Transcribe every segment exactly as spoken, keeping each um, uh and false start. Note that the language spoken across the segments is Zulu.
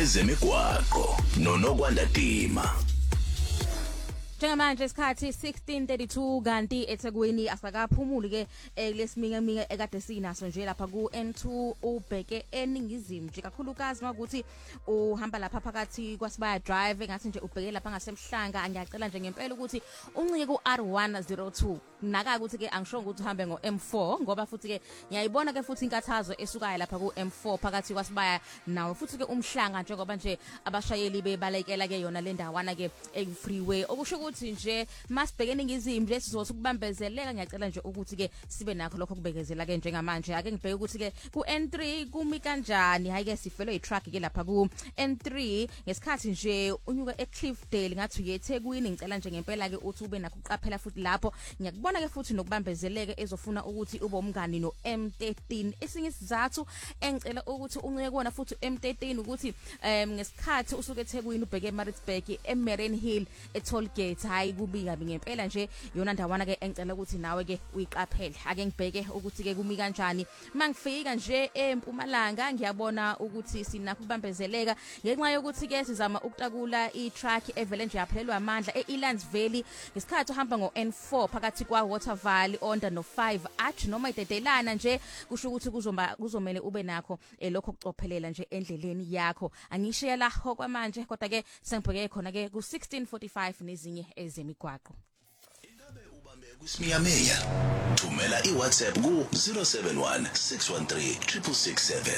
ezemigwaqo noNokwanda Dima. Njengamanje isikhathi sixteen thirty-two kanti eThekwini asakaphumuli ke kulesiminga minga ekade sinaso nje lapha ku N two ubheke eningizimu nje kakhulukazi makuthi uhamba lapha phakathi kwaSibaya Drive ngathi nje ubheke lapha ngasemhlanga ngiyacela nje ngempela ukuthi uncike ku R one oh two naka ukuthi ke angishongo ukuthi uhambe ngo M four ngoba futhi ke ngiyayibona ke futhi inkathazo esukayo lapha ku M four phakathi kwaSibaya nawo futhi ke umhlanga njengoba nje abashayeli bebalekela ke yona le ndawana ke e freeway okusho ukuthi nje masibhekene ngizimbi lesi sizothi kubambezeleka ngiyacela nje ukuthi ke sibe nakho lokho kubekezela ke njengamanje ake ngibheke ukuthi ke ku N three kumi kanjani hayi ke sifelwe i-truck ke lapha ku N three ngesikhathi nje unyuka eCliffdale ngathi uyeThekwini ngicela nje ngempela ke uthi ube nakho uqaphela futhi lapho ngiyakubona ke futhi nokubambezeleka ezofuna ukuthi ube umngani no M thirteen esinye isizathu engicela ukuthi uncike kona futhi M thirteen ukuthi um ngesikhathi usuke eThekwini ubheke eMaritzburg eMarine Hill etoll gate hayi kubi kabi ngempela nje yona ndawana ke engicela ukuthi nawe ke uyiqaphele ake ngibheke ukuthi ke kumi kanjani mangifika nje eMpumalanga ngiyabona ukuthi sinakho kubambezeleka ngenxa yokuthi ke sizama ukutakula i-truck evele nje yaphelelwa amandla eElands Valley ngesikhathi uhamba ngo N four phakathi kwa Water Valley onda no five arch noma idedelana nje kusho ukuthi kuzomba kuzomela ube nakho lokho kucophelela nje endleleni yakho angishiya la kwamanje kodwa ke sengibheke khona ke ku sixteen forty-five nezinye ezemigwaqo. Ingabe ubambe kusimiyameya thumela iWhatsApp ku zero seven one six one three six six seven.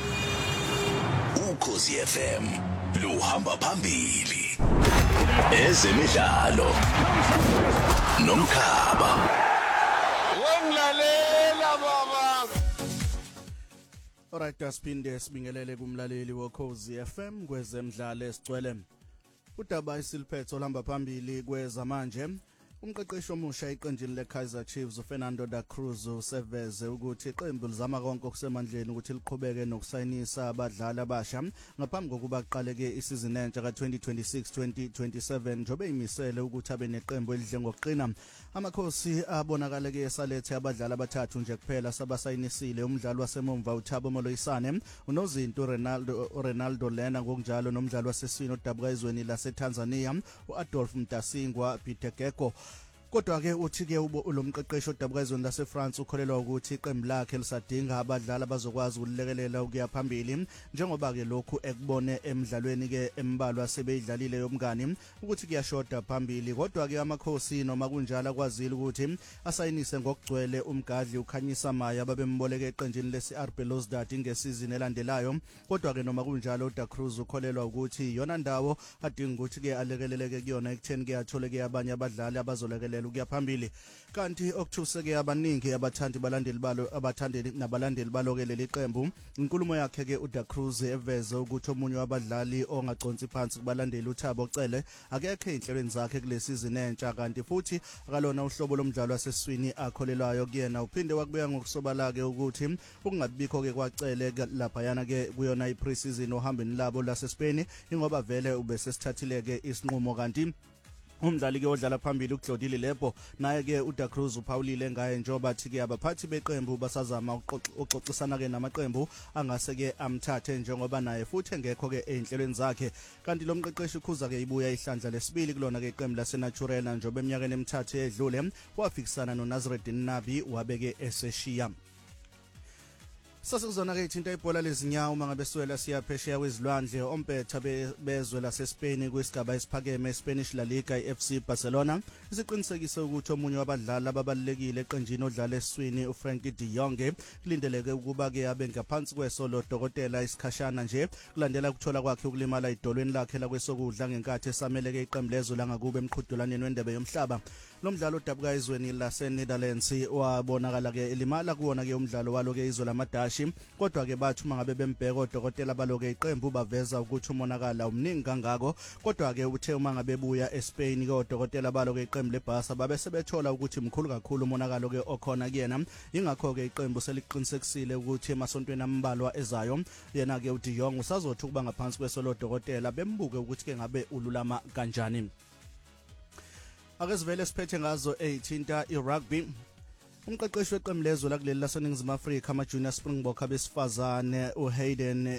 Ukhosi F M luhamba phambili ezemidlalo nomkhaba. Wemlalela baba. Alright, asiphinde sibingelele kumlaleli wokhozi F M kwezemidlalo esigcwele. Udaba isiliphetho olhamba phambili kwezamanje umqeqeshi omusha iqenjini leKaizer Chiefs uFernando da Cruz useveze ukuthi iqembu lizama konke okusemandleni ukuthi liqhubeke nokusayinisa abadlali abasha ngaphambi kokuba kuqaleke isizini entsha ka twenty twenty-six twenty twenty-seven njobe imisele ukuthi abe neqembu elidle ngokuqina. Amakhosi abonakala ke esalethe abadlali abathathu nje kuphela sabasayinisile umdlali wasemumva uThabo Moloisane unozinto Ronaldo Ronaldo Lena ngokunjalo nomdlali wasesini odabuka ezweni laseTanzania uAdolf Mtasingwa Peter Geko. Kodwa ke uthi ke lo mqeqeshi odabuka ezweni laseFrance ukholelwa ukuthi iqembu lakhe lisadinga abadlali abazokwazi ukulekelela ukuya phambili njengoba ke lokhu ekubone emidlalweni ke embalwa sebeyidlalile yomngani ukuthi kuyashoda phambili. Kodwa ke amakhosi noma kunjalo akwazile ukuthi asayinise ngokugcwele umgadli uKhanyisa Maya babemboleke eqenjini lesi-R B Belouizdad ngesizini elandelayo. Kodwa ke noma kunjalo uDa Cruz ukholelwa ukuthi yona ndawo adinga ukuthi ke alekeleleke kuyona ekutheni ke athole ke abanye abadlali abazolekelela ukuya phambili. Kanti okuthuseke abaningi abathandi balandeli balo abathandeli nabalandeli balokele liqembu inkulumo yakhe ke uDa Cruz eveze ukuthi omunye wabadlali ongaconsi phansi kubalandeli uThabo Cele akekho enhlelweni zakhe kulesizini entsha kanti futhi akalona uhlobo lomdlalo waseswini akholelwayo kuyena. Uphinde wakubuya ngokusobala ke ukuthi ukungabikho ke kwacele lapha yana ke kuyona i-pre-season ohambeni labo laseSpain ingoba vele ubesesithathile ke isinqumo kanti umdlali ke odlala phambili uGlodile Lebo naye ke uDa Cruz uphawulile ngaye njoba athi ke abaphathi beqembu basazama ukuxoxisana ke namaqembu angase ke amthathe njengoba naye futhi engekho ke enhlelweni zakhe. Kanti lo mqeqeshi ukhuza ke ibuya ihlandla lesibili kulona ke iqembu laseNaturena njoba eminyakeni emithathu edlule wafikisana noNazreddin Nabi wabeke eseshiya. Sasizona ke ithinta ibhola lezinyawo mangabe swela siyaphesheya kwezilwandle ompetha bezwe laseSpain kwisigaba esiphakeme eSpanish La Liga iF C Barcelona isiqinisekise ukuthi omunye wabadlali ababalekile eqenjini odlala eswini uFrenkie de Jong kulindeleke ukuba ke abe ngaphansi kwesolo dokotela isikhashana nje kulandela ukuthola kwakhe ukulimala idolweni lakhe la kwesokudla ngenkathi esameleke iqembu lezwe langakube emqhudelaneni wendebe yomhlaba. Lo mdlalo odabuka ezweni laseNetherlands wabonakala ke elimala kuwona ke umdlalo walo ke izwe lamadashi kodwa ke bathi mangabe bembheka odokotela baloke iqembu baveza ukuthi umonakala umningi kangako. Kodwa ke uthe uma ngabe buya eSpain ke odokotela baloke iqembu leBarca babe sebethola ukuthi mkhulu kakhulu umonakalo ke okhona kuyena ingakho ke iqembu seliqinisekisile ukuthi emasontweni ambalwa ezayo yena ke uDe Jong usazothi ukuba ngaphansi kwesolo dokotela bembuke ukuthi ke ngabe ululama kanjani. Akezivele siphethe ngazo eithinta iRugby. Umqeqeshi weqembu lezwe lakuleli laseNingizimu Afrika ama Junior Springbok abesifazane uHayden